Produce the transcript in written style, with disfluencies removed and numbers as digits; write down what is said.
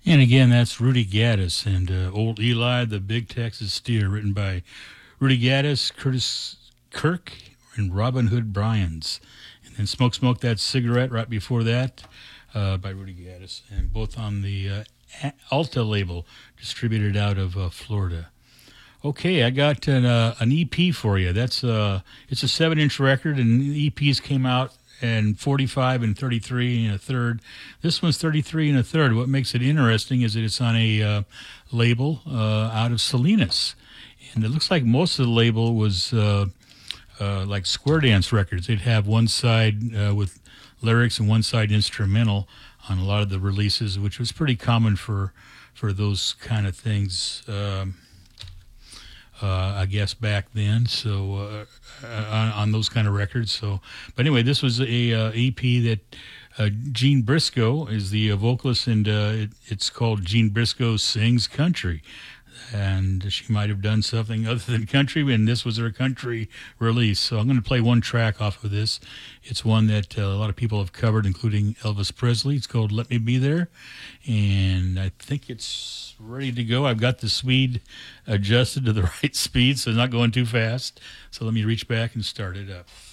And again, that's Rudy Gaddis and Old Eli, the Big Texas Steer, written by Rudy Gaddis, Curtis Kirk, and Robin Hood Bryans. And then Smoke Smoke That Cigarette right before that by Rudy Gaddis, and both on the Alta label, distributed out of Florida. Okay, I got an EP for you. It's a 7-inch record, and the EPs came out and 45 and 33 and a third. This one's 33 and a third. What makes it interesting is that it's on a label out of Salinas, and it looks like most of the label was like Square Dance Records. They'd have one side with lyrics and one side instrumental on a lot of the releases, which was pretty common for those kind of things. I guess back then. So on those kind of records. So, but anyway, this was a EP that Gene Briscoe is the vocalist, and it's called Gene Briscoe Sings Country. And she might have done something other than country, and this was her country release. So I'm going to play one track off of this. It's one that a lot of people have covered, including Elvis Presley. It's called Let Me Be There, and I think it's ready to go. I've got the speed adjusted to the right speed, so it's not going too fast. So let me reach back and start it up.